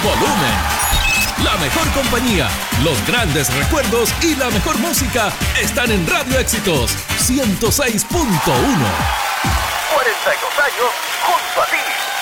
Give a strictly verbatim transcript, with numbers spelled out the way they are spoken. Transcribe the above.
volumen. La mejor compañía, los grandes recuerdos y la mejor música están en Radio Éxitos ciento seis punto uno. cuarenta y dos años junto a ti.